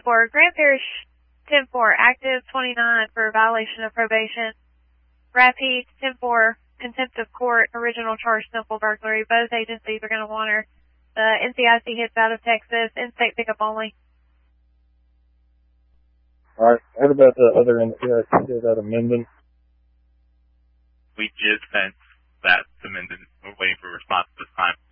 10-4. Grand Parish 10-4. Active 29 for violation of probation. Rapid 10-4. Contempt of court. Original charge simple burglary. Both agencies are going to want her. The NCIC hits out of Texas. In-state pickup only. Alright, what about the other NCIC, that amendment? We just sent that to Minden. We're waiting for a response this time.